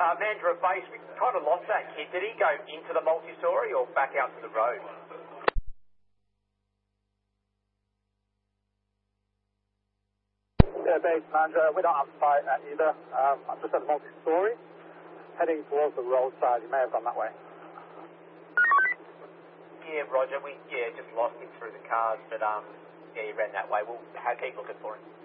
Mandurah Base, we kind of lost that kid. Did he go into the multi-story or back out to the road? Yeah, Base Mandurah, we don't have sight at either. I'm just at the multi-story, heading towards the roadside. You may have gone that way. Yeah, Roger. We just lost him through the cars, but he ran that way. We'll keep looking for him.